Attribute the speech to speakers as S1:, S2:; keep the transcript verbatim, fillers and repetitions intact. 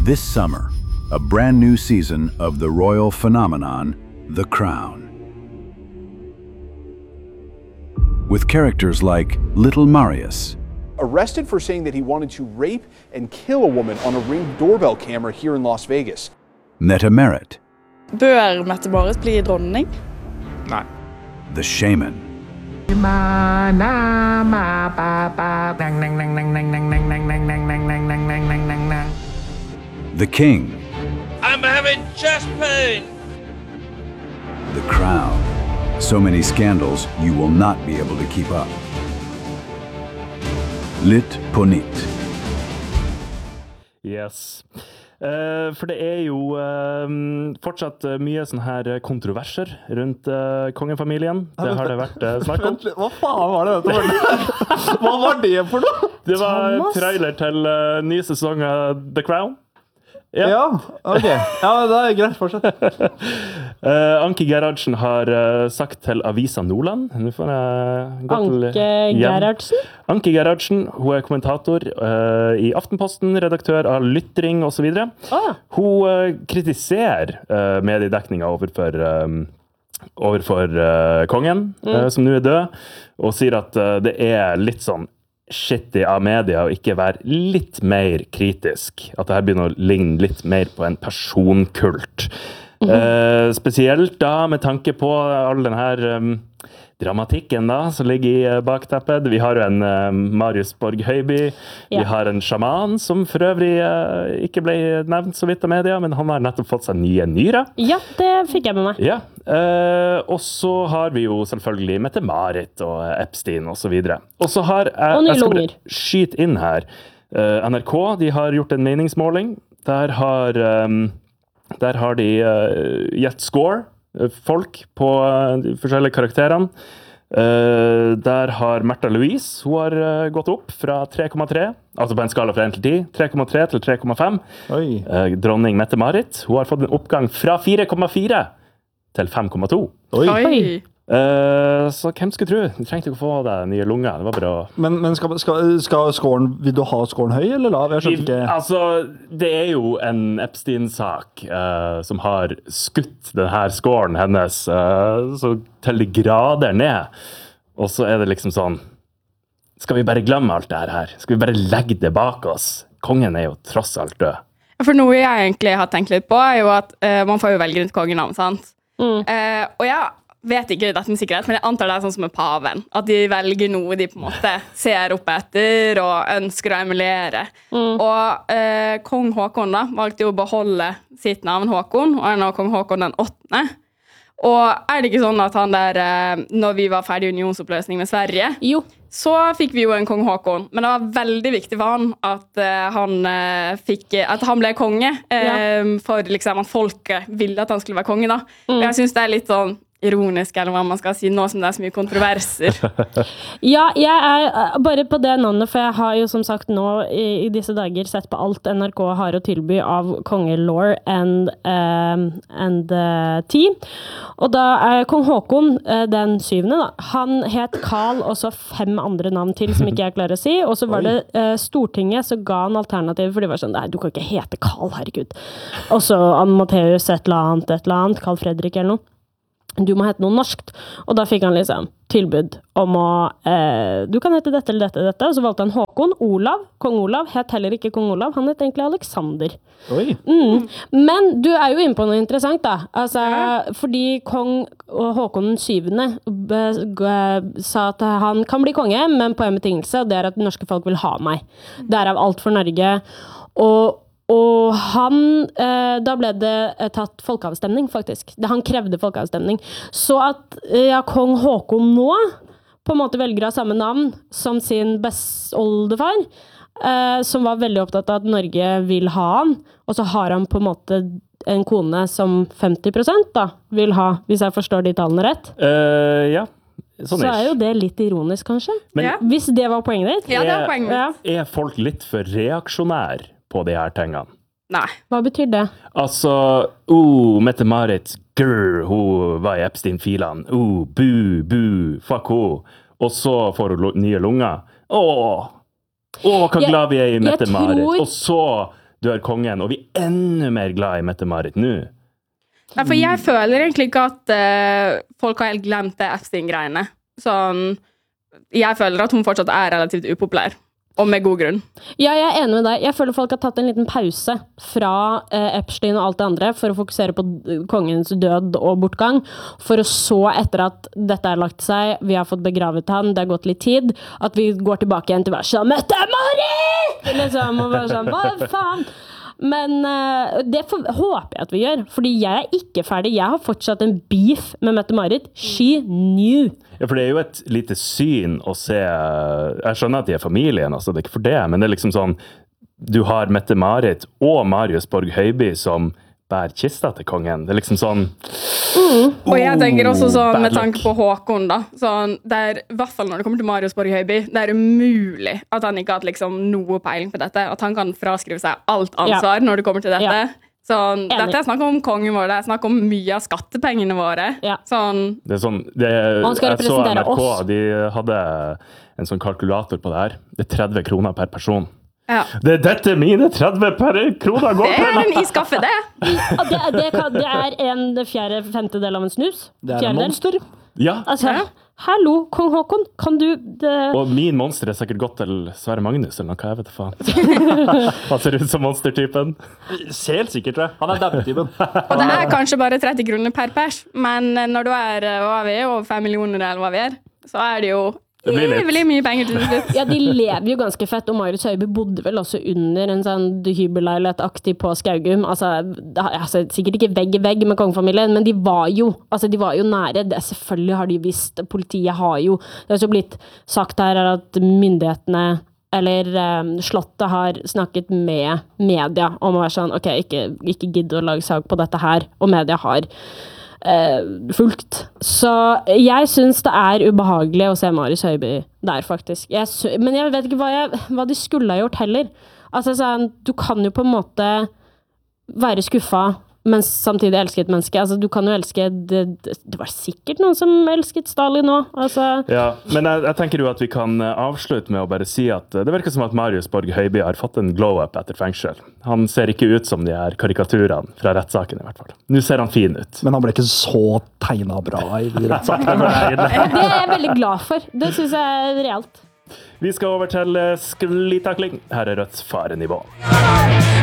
S1: This summer, a brand new season of the royal phenomenon, The Crown. With characters like Little Marius,
S2: arrested for saying that he wanted to rape and kill a woman on a Ring doorbell camera here in Las Vegas.
S1: Mette Merritt,
S3: Bør Mette-Marit bli dronning?
S2: Nei.
S1: the shaman, the king,
S4: I'm having chest pain.
S1: The Crown. So many scandals you will not be able to keep up. Litt på nytt.
S5: Yes. Uh, for det er jo uh, fortsatt uh, mye sånne her kontroverser rundt uh, kongefamilien. Det har det vært uh, snakk om.
S6: Hva faen var det dette? Hva var det for noe?
S5: Det var trailer til uh, ny sesong av The Crown.
S6: Ja, ja ok. Ja, det er greit, fortsatt.
S5: uh, Anki Gerhardsen har uh, sagt til Avisa Nordland. Nå får jeg gå til
S7: Anke Gerhardsen?
S5: Anki Gerhardsen, hun er kommentator uh, i Aftenposten, redaktør av Lyttring og så videre.
S7: Ah.
S5: Hun uh, kritiserer uh, mediedekninga overfor, um, overfor uh, kongen, mm. uh, som nå er død, og sier at uh, det er litt sånn shitty av media og ikke være litt mer kritisk. At det her begynner å ligne litt mer på en personkult. Mm-hmm. Uh, spesielt da med tanke på all den her um, dramatikken da, som ligger i uh, bakteppet. Vi har jo en uh, Marius Borg Høiby. Ja. Vi har en sjaman som for øvrig uh, ikke ble nevnt så vidt av media, men han har nettopp fått seg nye nyrer.
S7: Ja, det fikk jeg med meg.
S5: Ja. Uh, og så har vi jo selvfølgelig Mette-Marit og Epstein og så videre. Og så har jeg,
S7: og
S5: jeg skal bare skyte inn her. Uh, N R K, de har gjort en meningsmåling. Der har, um, der har de uh, gitt score folk på uh, de forskjellige karakterene. Uh, der har Märtha Louise, hun har uh, gått opp fra tre komma tre, altså på en skala fra en til ti, tre komma tre til tre komma fem. Uh, dronning Mette-Marit, hun har fått en oppgang fra fire komma fire til fem komma to.
S6: Oi!
S3: Oi.
S5: Uh, så hvem skulle tro? Du trengte ikke å få deg nye lunger. Det var bra.
S6: Men, men skal, skal, skal scoren, vil du ha scoren høy eller lav? Jeg skjønner ikke.
S5: Altså, det er jo en Epstein-sak uh, som har skutt denne scoren hennes uh, så til de grader ned. Og så er det liksom sånn, skal vi bare glemme alt det her? Skal vi bare legge det bak oss? Kongen er jo tross alt død.
S3: For noe jeg egentlig har tenkt litt på, er jo at uh, man får jo velge rundt kongenavn, sant? Mm. Uh, og jeg vet ikke dette med sikkerhet, men jeg antar det er sånn som med paven. At de velger noe de på en måte ser opp etter og ønsker å emulere. Mm. Og uh, kong Håkon da, valgte jo å beholde sitt navn Håkon, og er nå kong Håkon den åttende. Og er det ikke sånn at han der, uh, når vi var ferdig i unionsoppløsning med Sverige,
S7: jo.
S3: Så fikk vi jo en kong Håkon, men det var veldig viktig for han at, uh, han, uh, fikk, at han ble konge, uh, ja. For liksom, at folket ville at han skulle være konge da. Mm. Og jeg synes det er litt sånn ironisk, eller hva man skal si, nå som det er så mye kontroverser.
S7: Ja, jeg er bare på det navnet, for jeg har jo som sagt nå i, i disse dager sett på alt N R K har å tilby av kongelore and, um, and uh, tea. Og da er kong Håkon uh, den syvende da. Han het Karl og så fem andre navn til som ikke jeg klarer å si, og så var Oi. det uh, Stortinget så ga han alternativer, for de var sånn, nei, du kan ikke hete Karl, herregud. Og så Matteus et eller annet, et eller annet, Karl Fredrik eller noe. Du må hete noe norskt. Og da fikk han liksom tilbud om å eh, du kan hete dette eller dette, dette. Og så valgte han Håkon. Olav, kong Olav, het heller ikke kong Olav. Han het egentlig Alexander.
S6: Oi.
S7: Mm. Men du er jo inne på noe interessant da. Altså, fordi kong Håkon den syvende sa at han kan bli konge, men på en betingelse, og det er at det norske folk vil ha meg. Derav alt for Norge. Og Og han, eh, da ble det tatt folkeavstemning faktisk. Det, han krevde folkeavstemning. Så at ja, kong Håkon nå på en måte velger av samme navn som sin bestoldefar, eh, som var veldig opptatt av at Norge vil ha han, og så har han på en måte en kone som femti prosent da, vil ha, hvis jeg forstår de tallene rett.
S5: Uh, ja. Sånn
S7: så er jo det litt ironisk kanskje. Men, ja. Hvis det var poenget ditt.
S3: Ja, det var poenget
S5: mitt. Er, er folk litt for reaksjonær på de her tingene?
S3: Nei.
S7: Hva betyr det?
S5: Altså, oh, Mette-Marit, grr, hun var i Epstein-filene. Oh, bu, bu, fuck hun. Og så får hun nye lunger. Åh, åh, hva glad vi er i Mette-Marit. Tror... Og så dør kongen, og vi er enda mer glad i Mette-Marit nå.
S3: Nei, for jeg føler egentlig ikke at uh, folk har helt glemt det Epstein-greiene. Sånn, jeg føler at hun fortsatt er relativt upopulær. Og med god grunn.
S7: Ja, jeg er enig med deg. Jeg føler folk har tatt en liten pause fra eh, Epstein og alt det andre for å fokusere på kongens død og bortgang. For å så, etter at dette er lagt seg, vi har fått begravet han, det har gått litt tid, at vi går tilbake igjen til å være sånn Mette-Marit! Liksom, og være sånn, hva faen? Men uh, det for, håper jeg at vi gjør, fordi jeg er ikke ferdig. Jeg har fortsatt en beef med Mette-Marit. She knew.
S5: Ja, for det er jo et lite syn å se, jeg skjønner at de er familien, altså det er ikke for det, men det er liksom sånn, du har Mette-Marit og Marius Borg Høiby som bær kista til kongen. Det er liksom sånn...
S3: Mm. Og jeg tenker også sånn, med tanke på Håkon da, sånn, det er, i hvert fall når det kommer til Marius Borg Høiby, det er umulig at han ikke har hatt liksom noe peiling på dette, at han kan fraskrive seg alt ansvar ja. Når det kommer til dette. Ja. Sånn, dette er snakk om kongen vår, det er snakk om mye av skattepengene våre. Ja. Sånn,
S5: det er sånn, det er, jeg så N R K, oss. De hadde en sånn kalkulator på det her. Det er tretti kroner per person. Ja. Det er dette mine tretti per kroner går
S3: på! Det er en iskaffe, det!
S7: Ja, det, det, kan, det er en fjerde, femtedel av en snus.
S6: Det er en monster.
S5: Ja.
S7: Altså, ja. Hallo, kong Håkon, kan du... Det...
S5: Og min monster er sikkert gått til Sverre Magnus, eller noe, jeg vet faen. Han ser ut som monstertypen.
S6: Ser helt sikkert, tror jeg. Han er dabbetypen.
S3: Og det er kanskje bare tretti kroner per pers, men når du er, hva vi er, over fem millioner eller hva vi er, så er det jo... Det blir veldig mye penger til slutt.
S7: Ja, de lever jo ganske fett, og Marius Høiby bodde vel også under en sånn hybelleilighet-aktig på Skaugum. Altså, altså, sikkert ikke vegg i vegg med kongefamilien, men de var jo, altså, de var jo nære. Det, selvfølgelig har de visst, politiet har jo, det har så blitt sagt her at myndighetene, eller um, Slottet har snakket med media om å være sånn, ok, ikke, ikke gidde å lage sak på dette her, og media har Uh, fulgt. Så jeg synes det er ubehagelig å se Marius Høiby der, faktisk. Jeg sy- men jeg vet ikke hva, jeg, hva de skulle ha gjort heller. Altså, sånn, du kan jo på en måte være skuffa, men samtidig elske et menneske. Altså, du kan jo elske... Det, det var sikkert noen som elsket Stalin nå. Altså.
S5: Ja, men jeg, jeg tenker jo at vi kan avslutte med å bare si at det virker som at Marius Borg Høiby har fått en glow-up etter fengsel. Han ser ikke ut som de her karikaturene fra rettssaken i hvert fall. Nå ser han fin ut.
S6: Men han ble ikke så tegnet bra i de rettssakene.
S7: Det er jeg veldig glad for. Det synes jeg er realt.
S5: Vi skal over til sklitakling. Her er Rødts farenivå.